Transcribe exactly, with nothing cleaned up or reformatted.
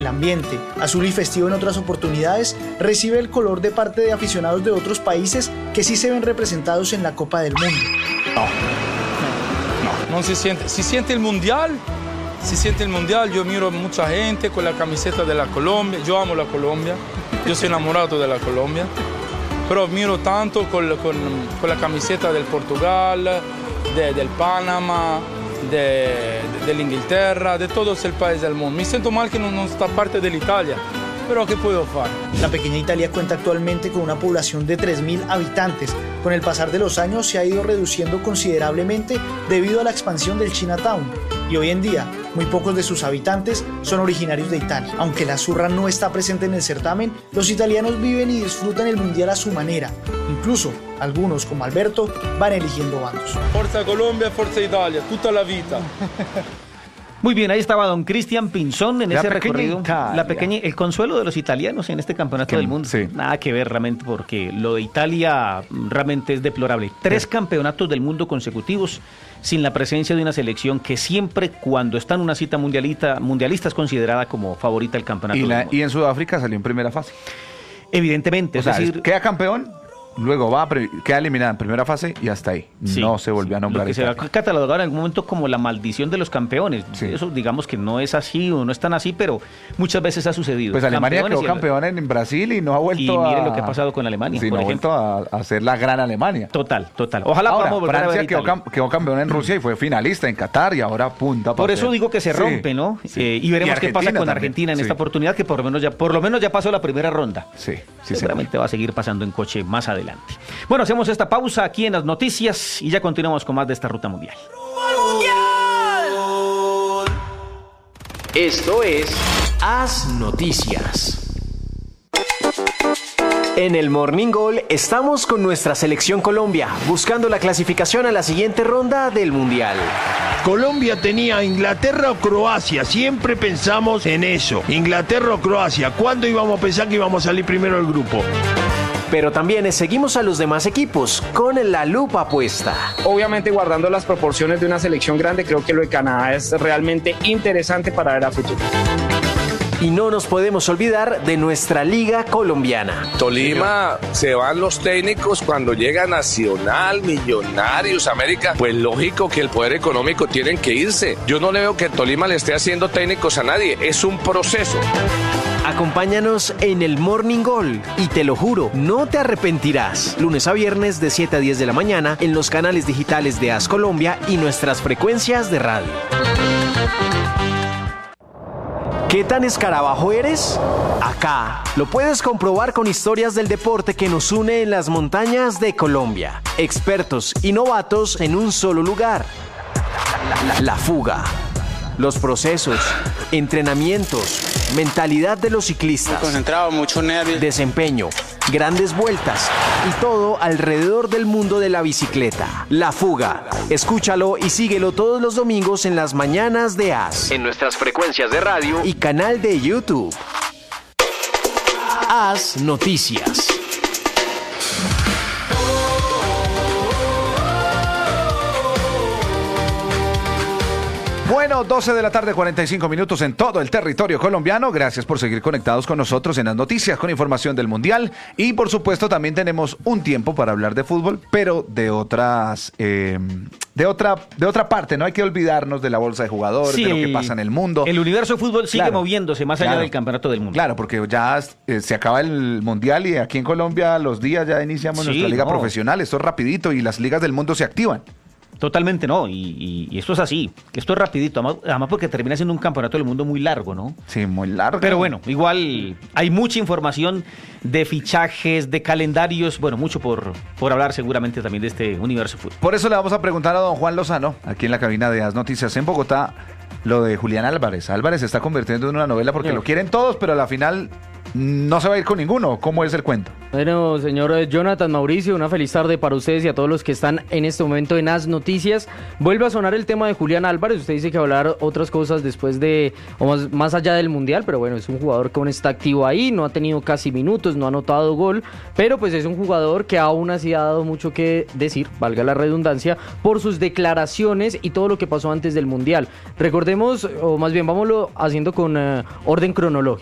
El ambiente, azul y festivo en otras oportunidades, recibe el color de parte de aficionados de otros países que sí se ven representados en la Copa del Mundo. No, no, no se siente. Se siente el Mundial, se siente el Mundial. Yo miro a mucha gente con la camiseta de la Colombia. Yo amo la Colombia, yo soy enamorado de la Colombia. Pero miro tanto con, con, con la camiseta del Portugal, de, del Panamá, de, de, de Inglaterra, de todos los países del mundo. Me siento mal que no, no está parte de Italia, pero ¿qué puedo hacer? La pequeña Italia cuenta actualmente con una población de tres mil habitantes. Con el pasar de los años se ha ido reduciendo considerablemente debido a la expansión del Chinatown. Y hoy en día, muy pocos de sus habitantes son originarios de Italia. Aunque la Azzurra no está presente en el certamen, los italianos viven y disfrutan el Mundial a su manera. Incluso, algunos, como Alberto, van eligiendo bandos. Forza Colombia, Forza Italia, toda la vida. Muy bien, ahí estaba don Cristian Pinzón en La ese pequeña recorrido. Italia. La pequeña, el consuelo de los italianos en este campeonato Que- del mundo. sí. Nada que ver realmente, porque lo de Italia realmente es deplorable. Tres campeonatos del mundo consecutivos sin la presencia de una selección que siempre, cuando está en una cita mundialista, mundialista es considerada como favorita del campeonato Y, del la- mundo. y en Sudáfrica salió en primera fase. Evidentemente, O es sea, decir, queda campeón, luego va, a pre- queda eliminada en primera fase y hasta ahí. sí, no se volvió sí, a nombrar. Lo que se va Italia. a catalogar en algún momento como la maldición de los campeones. Sí. Eso digamos que no es así o no es tan así, pero muchas veces ha sucedido. Pues Alemania Campeones quedó y el- campeón en Brasil y no ha vuelto Y a... mire lo que ha pasado con Alemania, Sí, por no ha ejemplo. vuelto a, a ser la gran Alemania. Total, total. Ojalá Ahora, podamos volver a Francia ver quedó, Italia. cam- quedó campeón en Rusia y fue finalista en Qatar y ahora punta. Por para eso ser- digo que se Sí, rompe, ¿no? sí. Eh, y veremos qué pasa Argentina con también, Argentina en sí. esta oportunidad, que por lo menos ya, por lo menos ya pasó la primera ronda. Sí, sí, Seguramente va a seguir pasando en coche más adelante. Bueno, hacemos esta pausa aquí en las noticias y ya continuamos con más de esta ruta mundial. Esto es Haz Noticias. En el Morning Goal estamos con nuestra selección Colombia, buscando la clasificación a la siguiente ronda del Mundial. Colombia tenía Inglaterra o Croacia, siempre pensamos en eso. Inglaterra o Croacia, ¿cuándo íbamos a pensar que íbamos a salir primero del grupo? Pero también seguimos a los demás equipos con la lupa puesta. Obviamente guardando las proporciones de una selección grande, creo que lo de Canadá es realmente interesante para ver a futuro. Y no nos podemos olvidar de nuestra liga colombiana. Tolima se van los técnicos cuando llega Nacional, Millonarios, América. Pues lógico que el poder económico tienen que irse. Yo no le veo que Tolima le esté haciendo técnicos a nadie. Es un proceso. Acompáñanos en el Morning Goal y te lo juro, no te arrepentirás. Lunes a viernes de siete a diez de la mañana en los canales digitales de Haz Colombia y nuestras frecuencias de radio. ¿Qué tan escarabajo eres? Acá lo puedes comprobar con historias del deporte que nos une en las montañas de Colombia. Expertos y novatos en un solo lugar. La fuga. Los procesos, entrenamientos, mentalidad de los ciclistas. Muy concentrado, mucho nervio. Desempeño, grandes vueltas y todo alrededor del mundo de la bicicleta. La Fuga. Escúchalo y síguelo todos los domingos en las mañanas de Haz. En nuestras frecuencias de radio y canal de YouTube. Haz Noticias. Bueno, doce de la tarde, cuarenta y cinco minutos en todo el territorio colombiano. Gracias por seguir conectados con nosotros en las noticias, con información del Mundial. Y por supuesto también tenemos un tiempo para hablar de fútbol, pero de otras, eh, de otra, de otra parte. No hay que olvidarnos de la bolsa de jugadores, Sí, de lo que pasa en el mundo. El universo de fútbol sigue Claro, moviéndose más allá claro. del campeonato del mundo. Claro, porque ya eh, se acaba el Mundial y aquí en Colombia los días ya iniciamos Sí, nuestra liga no. profesional. Esto es rapidito y las ligas del mundo se activan. Totalmente no, y, y- y esto es así, que esto es rapidito, además, además porque termina siendo un campeonato del mundo muy largo, ¿no? Sí, muy largo. Pero bueno, igual hay mucha información de fichajes, de calendarios, bueno, mucho por, por hablar seguramente también de este universo de fútbol. Por eso le vamos a preguntar a don Juan Lozano, aquí en la cabina de Haz Noticias en Bogotá, lo de Julián Álvarez. Álvarez se está convirtiendo en una novela porque Sí. lo quieren todos, pero a la final no se va a ir con ninguno. ¿Cómo es el cuento? Bueno, señor Jonathan, Mauricio, una feliz tarde para ustedes y a todos los que están en este momento en As Noticias. Vuelve a sonar el tema de Julián Álvarez. Usted dice que hablar otras cosas después de, o más, más allá del Mundial, pero bueno, es un jugador que aún está activo ahí, no ha tenido casi minutos, no ha anotado gol, pero pues es un jugador que aún así ha dado mucho que decir, valga la redundancia, por sus declaraciones y todo lo que pasó antes del Mundial. Recordemos, o más bien vámonos haciendo con uh, orden cronológico.